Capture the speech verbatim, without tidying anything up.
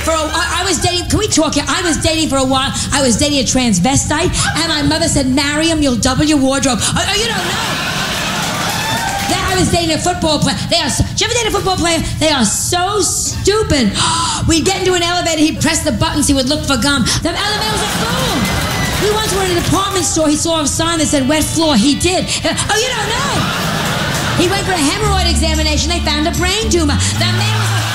For a, I, I was dating, can we talk here? I was dating for a while. I was dating a transvestite, and my mother said, marry him, you'll double your wardrobe. Oh, oh, you don't know. Then I was dating a football player. They are, so, did you ever date a football player? They are so stupid. We'd get into an elevator, he'd press the buttons, he would look for gum. The elevator was a fool. We once went to a department store, he saw a sign that said wet floor. He did. Oh, you don't know. He went for a hemorrhoid examination, they found a brain tumor. The man was a